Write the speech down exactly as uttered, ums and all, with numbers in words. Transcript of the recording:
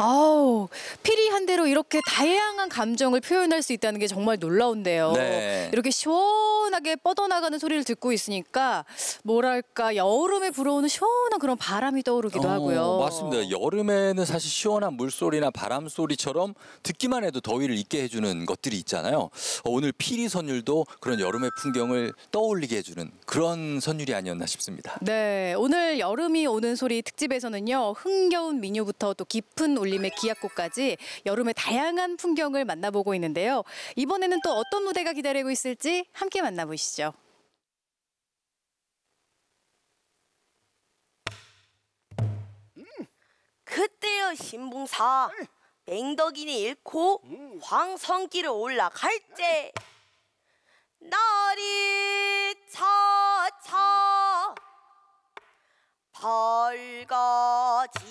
아우, 피리 한 대로 이렇게 다양한 감정을 표현할 수 있다는 게 정말 놀라운데요. 네. 이렇게 시원하게 뻗어나가는 소리를 듣고 있으니까 뭐랄까 여름에 불어오는 시원한 그런 바람이 떠오르기도 어, 하고요. 맞습니다. 여름에는 사실 시원한 물소리나 바람 소리처럼 듣기만 해도 더위를 잊게 해주는 것들이 있잖아요. 어, 오늘 피리 선율도 그런 여름의 풍경을 떠올리게 해주는 그런 선율이 아니었나 싶습니다. 네, 오늘 여름이 오는 소리 특집에서는요, 흥겨운 민요부터 또 깊은 울림의 기악곡까지 여름의 다양한 풍경을 만나보고 있는데요. 이번에는 또 어떤 무대가 기다리고 있을지 함께 만나보시죠. 그때여 신봉사 맹덕이니 잃고 황성길을 올라갈제 날이 차차 밝아지네.